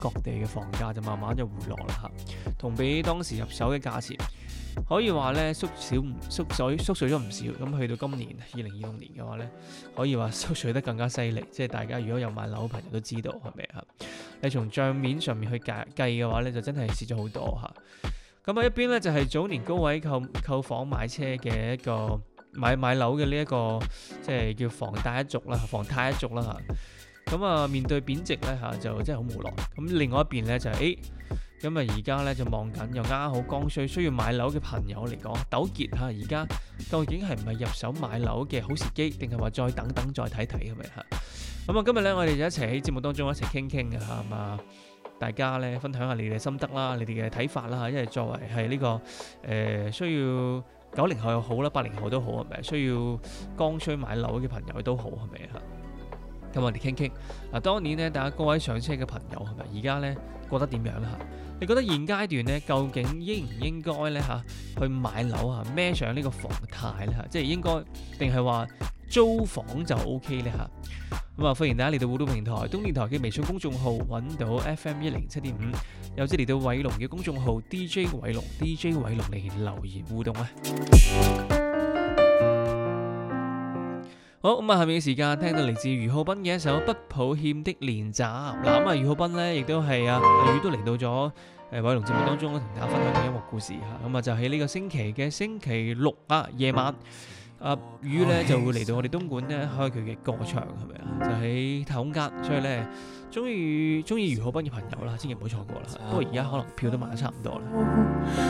各地嘅房價就慢慢就回落啦嚇，同比當時入手嘅價錢可以話咧縮水咗唔少。咁去到今年2026年嘅話咧，可以話縮水得更加犀利。即係大家如果有買樓嘅朋友都知道係咪啊？你從帳面上面去計嘅話咧，就真係蝕咗好多嚇。咁啊一邊咧就係早年高位購房買車嘅一個買樓嘅呢一個即係叫房貸一族啦，房貸一族啦嚇。咁啊面對貶值咧嚇就真係好無奈。咁另外一邊咧就係咁啊而家咧就望緊又啱好剛需要買樓嘅朋友嚟講，糾結嚇而家究竟係唔係入手買樓嘅好時機，定係話再等再睇睇係咪嚇？咁啊今日咧我哋就一齊喺節目當中一齊傾嘅嚇嘛。大家咧分享下你哋嘅心得啦，你哋嘅睇法啦，因為作為係呢個需要90後又好啦，80後都好係咪？需要剛需買樓嘅朋友都好係咪嚇？咁我哋傾傾嗱，當年咧大家高位上車嘅朋友係咪？而家咧覺得點樣啦嚇？你覺得現階段咧究竟應唔應該咧嚇去買樓啊？孭上呢個房貸咧嚇，即係應該定係話租房就 OK 咧嚇？咁啊，歡迎大家嚟到互動平台，東電台嘅微信公眾號揾到 FM107.5，又即嚟到偉龍嘅公眾號 DJ 偉龍嚟留言互動啊！好咁啊，下面嘅時間聽到嚟自俞灝斌嘅一首《不抱歉的練習》。嗱咁啊，俞灝斌咧亦都係俞都嚟到咗偉龍節目當中同大家分享嘅音樂故事嚇。咁啊，就喺呢個星期嘅星期六夜晚。俞咧就會嚟到我哋東莞咧開佢嘅歌唱係咪啊？就喺太空間，所以咧中意俞灝斌嘅朋友啦，千祈唔好錯過啦。不過而家可能票都賣得差唔多啦。